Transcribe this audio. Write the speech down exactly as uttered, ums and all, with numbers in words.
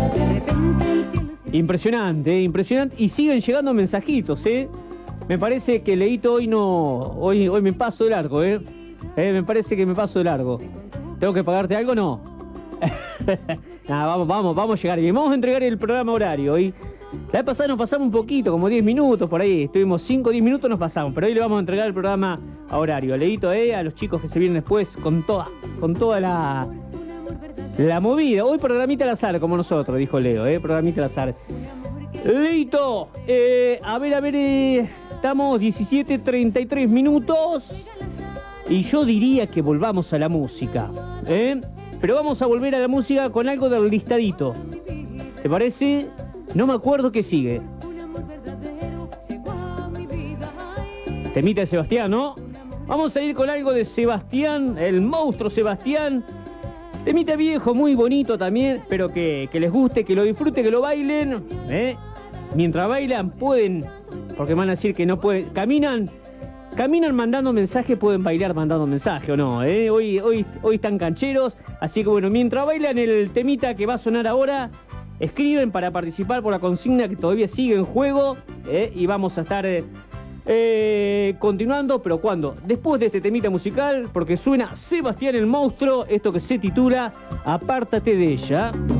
Impresionante, eh, impresionante. Y siguen llegando mensajitos, ¿eh? Me parece que Leito hoy no... Hoy, hoy me paso de largo, ¿eh? ¿eh? Me parece que me paso de largo. ¿Tengo que pagarte algo? No. Nada, vamos, vamos, vamos a llegar bien. Vamos a entregar el programa horario hoy. La vez pasada nos pasamos un poquito, como diez minutos por ahí. Estuvimos cinco o diez minutos, nos pasamos. Pero hoy le vamos a entregar el programa a horario. Leito, ¿eh? A los chicos que se vienen después con toda, con toda la... La movida. Hoy programita al azar, como nosotros, dijo Leo, ¿eh? Programita al azar. Leito, eh, a ver, a ver, eh, estamos diecisiete treinta y tres minutos. Y yo diría que volvamos a la música, ¿eh? Pero vamos a volver a la música con algo del listadito. ¿Te parece? No me acuerdo qué sigue. Temita de Sebastián, ¿no? Vamos a ir con algo de Sebastián, el monstruo Sebastián. Temita viejo, muy bonito también, pero que, que les guste, que lo disfruten, que lo bailen, ¿eh? Mientras bailan pueden, porque van a decir que no pueden, caminan, caminan mandando mensajes, pueden bailar mandando mensajes o no, ¿eh? Hoy, hoy, hoy están cancheros, así que bueno, mientras bailan el temita que va a sonar ahora, escriben para participar por la consigna que todavía sigue en juego, ¿eh? Y vamos a estar... Eh, Eh, continuando, pero ¿cuándo? Después de este temita musical, porque suena Sebastián el Monstruo, esto que se titula Apártate de ella.